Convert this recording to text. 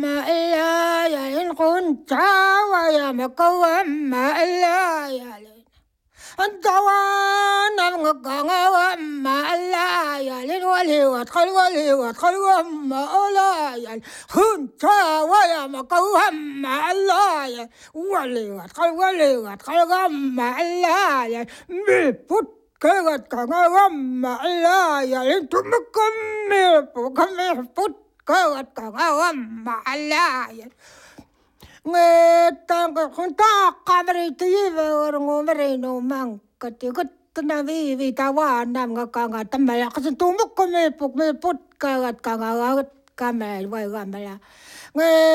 إلا يا كنت ويا مكوم إلا يا الدوان مقانا وما لا يا ولي وادخل وما لا يا كنت ويا مقوم لا يا ولي وادخل وما لا يا بالبوت كذا كذا وما لا يا انتم كمل بوت كذا كذا وما لا يا nghe ta con ta kamari ti ve ngo mere no mang ka ti ka na vi ta wa nam nga ka nga ta ma ka tu mo ko me puk me put ka me wa ga me la nghe